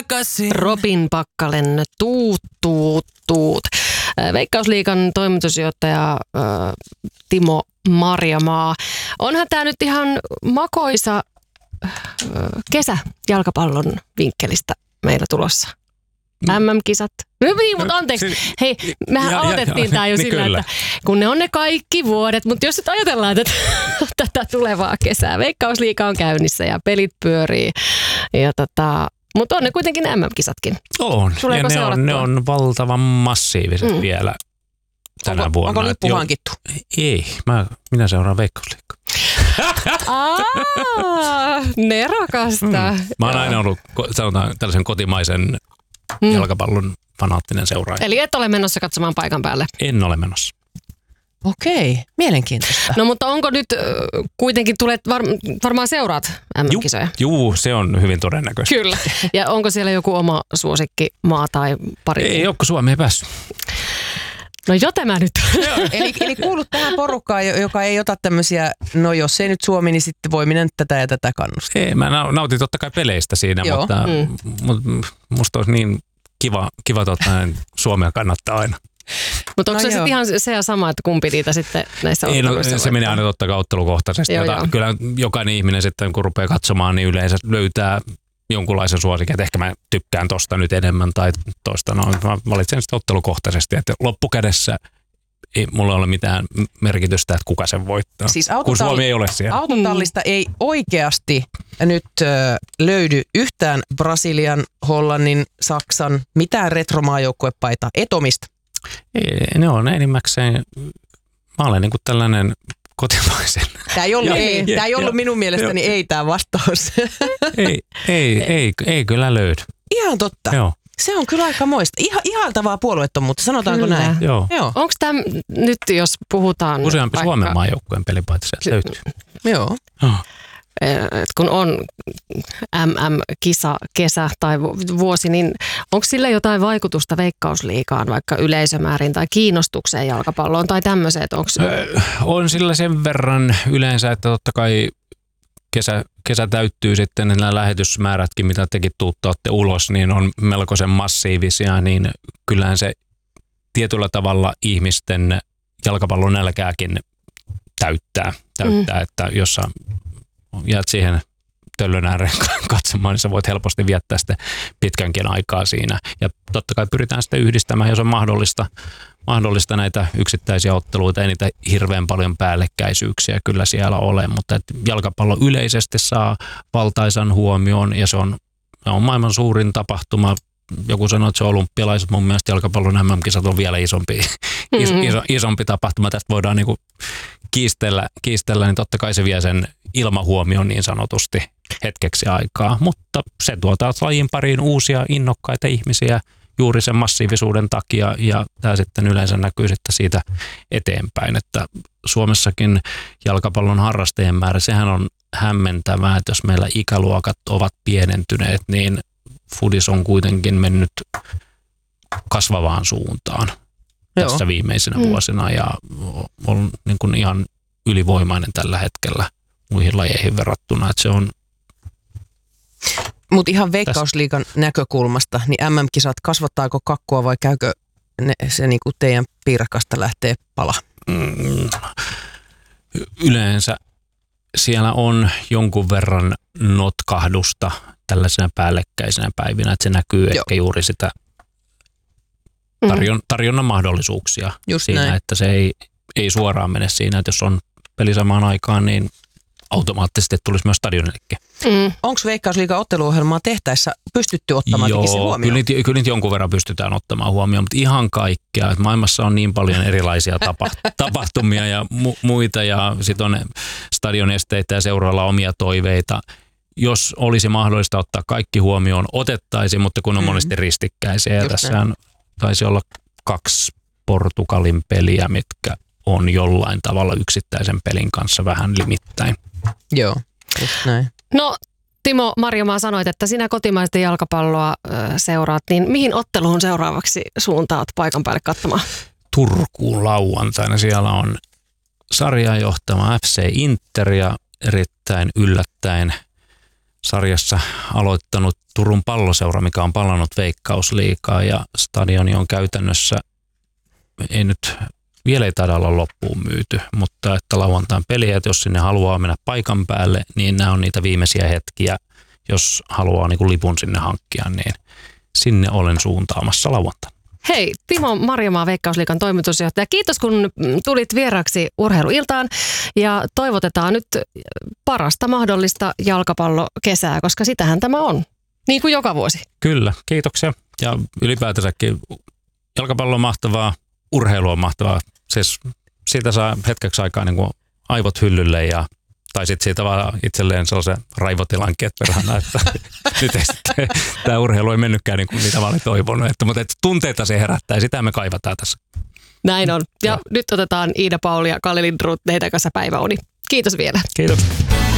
takaisin. Robin Pakkalen, tuut. Veikkausliigan toimitusjohtaja Timo Marjamaa. Onhan tämä nyt ihan makoisa kesä jalkapallon vinkkelistä meillä tulossa. MM-kisat. Mutta anteeksi. Hei, mehän aloitettiin tämä jo sillä, että kun ne on ne kaikki vuodet, mutta jos nyt ajatellaan tätä tulevaa kesää. Veikkausliiga on käynnissä ja pelit pyörii. Mutta on ne kuitenkin MM-kisatkin. On. Tuleeko ja ne on valtavan massiiviset vielä tänä vuonna. Onko lippu hankittu? Ei. Minä seuraan Veikkausliigaa. Nerokasta. Mä oon aina ollut, sanotaan, tällaisen kotimaisen jalkapallon fanaattinen seuraaja. Eli et ole menossa katsomaan paikan päälle? En ole menossa. Okei, mielenkiintoista. No mutta onko nyt kuitenkin varmaan seuraat MM-kisoja? Juu, se on hyvin todennäköistä. Kyllä. Ja onko siellä joku oma suosikkimaa tai pari? Ei ole, kun Suomi ei päässyt. No jo tämä nyt. Eli kuulut tähän porukkaan, joka ei ota tämmöisiä, no jos ei nyt Suomi, niin sitten voi minä tätä ja tätä kannustaa. Ei, mä nautin totta kai peleistä siinä, mutta musta olisi niin kiva Suomea kannattaa aina. Mutta onko se sitten ihan se ja sama, että kumpi niitä sitten näissä otteluissa se menee aina totta kai ottelukohtaisesti. Kyllä jokainen ihminen sitten, kun rupeaa katsomaan, niin yleensä löytää jonkunlaisen suosikin, että ehkä mä tykkään tosta nyt enemmän tai tosta. No, mä valitsen sitten ottelukohtaisesti, että loppukädessä ei mulla ole mitään merkitystä, että kuka sen voittaa, siis kun Suomi ei ole siellä. Autotallista ei oikeasti nyt löydy yhtään Brasilian, Hollannin, Saksan, mitään retromaajoukkuepaita etomista. Ne on enimmäkseen, mä olen niin kuin tällainen kotimaisen. Tämä ei ollut minun mielestäni ei tämä vastaus. Ei kyllä löydy. Ihan totta. Joo. Se on kyllä aika moista. Ihaltavaa puolueettomuutta, sanotaanko kyllä näin? Joo. Onko tämä nyt, jos puhutaan useampi Suomen maajoukkueen pelipaita sieltä löytyy. Joo. Kun on MM-kisa, kesä tai vuosi, niin onko sillä jotain vaikutusta Veikkausliigaan, vaikka yleisömäärin tai kiinnostukseen jalkapalloon tai tämmöiseen? On sillä sen verran yleensä, että totta kai kesä täyttyy sitten, nämä lähetysmäärätkin, mitä tekin tuuttaatte ulos, niin on melkoisen massiivisia, niin kyllähän se tietyllä tavalla ihmisten jalkapallon nälkääkin täyttää että jos sä jäät siihen töllön ääreen katsomaan, niin sä voit helposti viettää sitten pitkänkin aikaa siinä. Ja totta kai pyritään sitten yhdistämään, jos on mahdollista näitä yksittäisiä otteluita, ei niitä hirveän paljon päällekkäisyyksiä kyllä siellä ole, mutta jalkapallo yleisesti saa valtaisan huomioon ja se on maailman suurin tapahtuma. Joku sanoo, että se on olympialaiset, mun mielestä jalkapallon MM-kisat on vielä isompi tapahtuma. Tästä voidaan niinku kiistellä, niin totta kai se vie sen ilmahuomion niin sanotusti hetkeksi aikaa, mutta se tuo taas lajin pariin uusia innokkaita ihmisiä juuri sen massiivisuuden takia ja tämä sitten yleensä näkyy sitten siitä eteenpäin, että Suomessakin jalkapallon harrastajien määrä, sehän on hämmentävää, että jos meillä ikäluokat ovat pienentyneet, niin fudis on kuitenkin mennyt kasvavaan suuntaan tässä viimeisenä vuosina ja on niin kuin ihan ylivoimainen tällä hetkellä muihin lajeihin verrattuna, että se on. Mutta ihan Veikkausliigan näkökulmasta, niin MM-kisat, kasvattaako kakkua vai käykö se niinku teidän piirakasta lähtee pala? Yleensä siellä on jonkun verran notkahdusta tällaisena päällekkäisenä päivinä, että se näkyy ehkä juuri sitä tarjonnan mahdollisuuksia just siinä, näin. Että se ei suoraan mene siinä, että jos on peli samaan aikaan, niin automaattisesti tulisi myös stadionillekin. Onko Veikkausliigan otteluohjelmaa tehtäessä pystytty ottamaan se huomioon? Kyllä nyt jonkun verran pystytään ottamaan huomioon, mutta ihan kaikkea. Että maailmassa on niin paljon erilaisia tapahtumia ja muita ja sitten on stadionesteitä ja seuraalla omia toiveita. Jos olisi mahdollista ottaa kaikki huomioon, otettaisiin, mutta kun on monesti ristikkäisiä. Ja tässähän taisi olla 2 Portugalin peliä, mitkä on jollain tavalla yksittäisen pelin kanssa vähän limittäin. Joo, just näin. No Timo Marjamaa, sanoit, että sinä kotimaista jalkapalloa seuraat, niin mihin otteluun seuraavaksi suuntaat paikan päälle katsomaan? Turkuun lauantaina. Siellä on sarjan johtama FC Inter ja erittäin yllättäen sarjassa aloittanut Turun Palloseura, mikä on palannut Veikkausliigaan ja stadioni on käytännössä, vielä ei taida olla loppuun myyty, mutta että lauantain peliä, että jos sinne haluaa mennä paikan päälle, niin nämä on niitä viimeisiä hetkiä, jos haluaa niin kuin lipun sinne hankkia, niin sinne olen suuntaamassa lauantaina. Hei, Timo Marjamaa, Veikkausliigan toimitusjohtaja. Kiitos, kun tulit vieraksi Urheiluiltaan ja toivotetaan nyt parasta mahdollista jalkapallokesää, koska sitähän tämä on, niin kuin joka vuosi. Kyllä, kiitoksia. Ja ylipäätänsäkin jalkapallo on mahtavaa, urheilu on mahtavaa. Siis siitä saa hetkeksi aikaa niin kuin aivot hyllylle tai sitten siitä vaan itselleen sellaisen raivotilankin, että perhana, että nyt ei sitten, tämä urheilu ei mennytkään niin kuin mitä mä olin toivonut. Mutta tunteita se herättää ja sitä me kaivataan tässä. Näin on. Ja nyt otetaan Iida Pauli ja Kalle Lindroth heidän kanssa päiväuni. Kiitos vielä. Kiitos.